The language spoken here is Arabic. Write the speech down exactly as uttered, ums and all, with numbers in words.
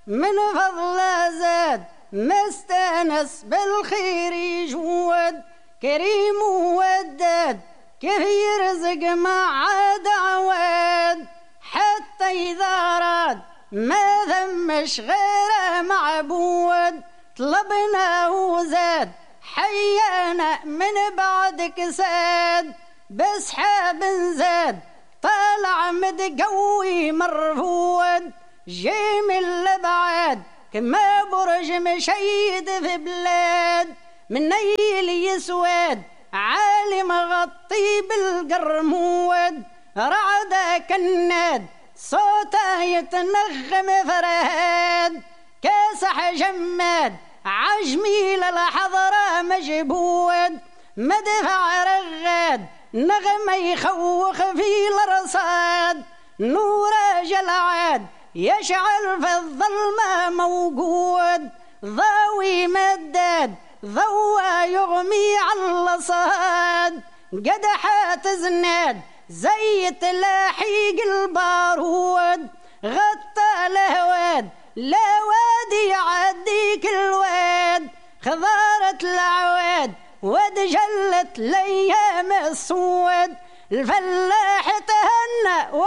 من فضل زاد مستانس بالخير يجود كريم وداد كيف يرزق مع دعواد حتى إذا راد ما ذمش غير معبود طلبنا وزاد حيانا من بعدك ساد بسحاب زاد طالع متقوي مرفود جاي من الابعاد كما برج مشيد في بلاد من نيل يسود عالم غطي بالقرمود رعد كناد صوته يتنغم فرهاد كاسح جماد عجمي للحضرة مجبود مدفع رغاد نغمة يخوخ في الرصاد نور جلعاد يشعل في الظلمة موجود ضاوي مداد ضوى يغمي على الصاد قدحات زناد زي تلاحيق البارود غطى الهواد لا وادي يعديك الواد خضارة العواد ودجلت الايام السود الفلاح تهنى